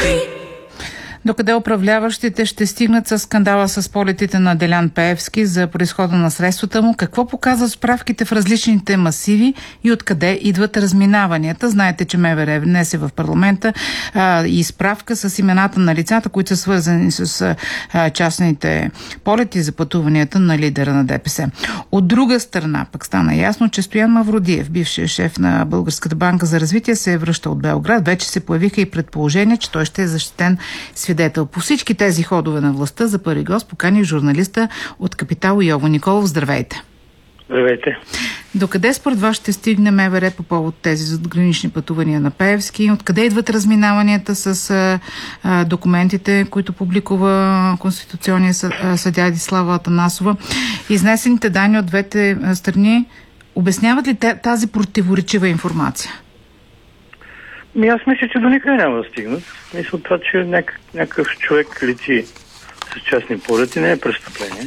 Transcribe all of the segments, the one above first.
Докъде управляващите ще стигнат с скандала с полетите на Делян Пеевски за произхода на средствата му? Какво показват справките в различните масиви и откъде идват разминаванията? Знаете, че МВР внесе в парламента и справка с имената на лицата, които са свързани с частните полети за пътуванията на лидера на ДПС. От друга страна пък стана ясно, че Стоян Мавродиев, бившият шеф на Българската банка за развитие, се е връщал от Белград. Вече се появиха и предположения, че той ще е защитен свидетел. По всички тези ходове на властта за първи гост поканих журналиста от Капитал Йово Николов. Здравейте! Здравейте! Докъде според вас ще стигне МВР по повод тези задгранични пътувания на Пеевски? Откъде идват разминаванията с документите, които публикува конституционния съдия Десислава Атанасова? Изнесените данни от двете страни обясняват ли тази противоречива информация? Аз мисля, че до никъде няма да стигнат. Мисля това, че някакъв човек лети с частни полети, не е престъпление.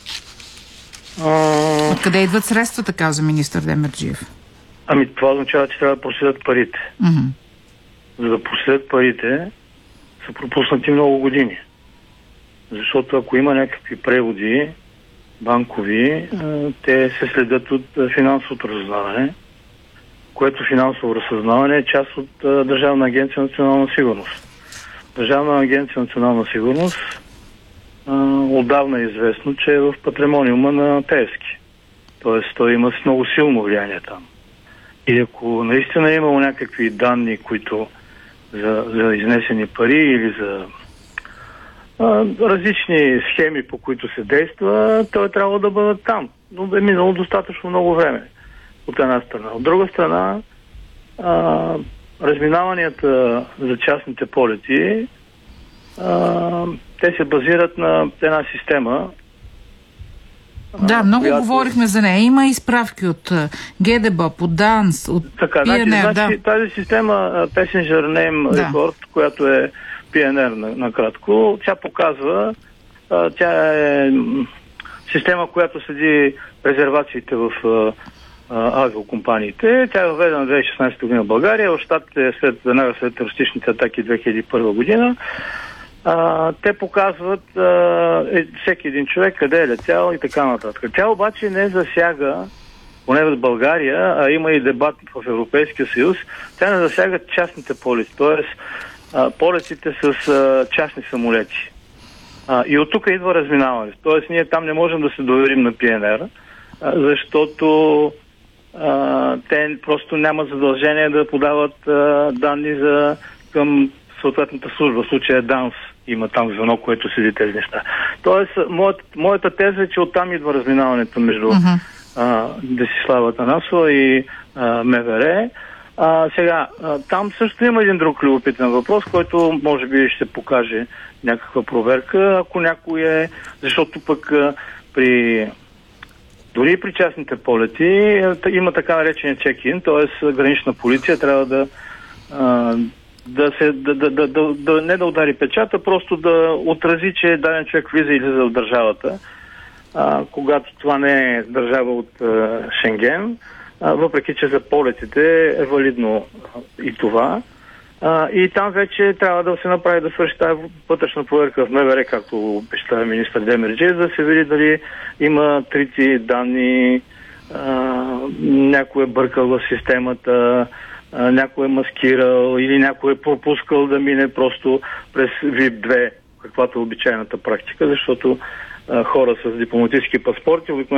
Откъде идват средствата, каза министър Демерджиев? Това означава, че трябва да проследят парите. За да проследят парите са пропуснати много години. Защото ако има някакви преводи банкови, те се следят от финансовото разузнаване, което финансово разузнаване е част от Държавна агенция национална сигурност. Държавна агенция национална сигурност отдавна е известно, че е в патримониума на Пеевски. Тоест той има много силно влияние там. И ако наистина е имало някакви данни, които за изнесени пари или за различни схеми, по които се действа, той трябва да бъдат там. Но е минало достатъчно много време. От една страна. От друга страна, разминаванията за частните полети, те се базират на една система. Да, много говорихме за нея. Има и справки от ГДБОП, от ДАНС, от ПНР. Значи, тази система Passenger Name Record, която е ПНР накратко, тя показва, тя е система, която следи резервациите в авиокомпаниите. Тя е въведена 2016 година в България, в Щатите след терористичните атаки 2001 година. Те показват всеки един човек къде е летял и така нататък. Тя обаче не засяга, поне в България, а има и дебат в Европейския съюз, тя не засяга частните полети, т.е. полетите с частни самолети. И от тук идва разминаване. Т.е. ние там не можем да се доверим на ПНР, защото те просто нямат задължение да подават данни към съответната служба. В случая ДАНС има там звено, което следи тези неща. Тоест, моята теза е, че оттам идва разминаването между Десислава Атанасова и МВР. Сега, там също има един друг любопитен въпрос, който може би ще покаже някаква проверка, ако някой е... Защото пък дори и при частните полети има така наречен чек-ин, т.е. гранична полиция трябва не да удари печата, просто да отрази, че даден човек влиза и излиза в държавата, когато това не е държава от Шенген, въпреки че за полетите е валидно и това. И там вече трябва да се направи, да свърши тази вътрешна проверка в МВР, както обещава министър Демерджиев, да се види дали има трити данни, някой е бъркал в системата, някой е маскирал или някой е пропускал да мине просто през VIP-2, каквато е обичайната практика, защото хора с дипломатически паспорти